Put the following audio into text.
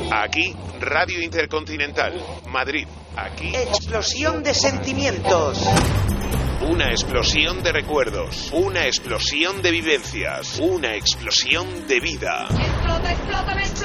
Aquí, Radio Intercontinental, Madrid. Aquí. Explosión de sentimientos. Una explosión de recuerdos. Una explosión de vivencias. Una explosión de vida. ¡Explota, explota, me explota!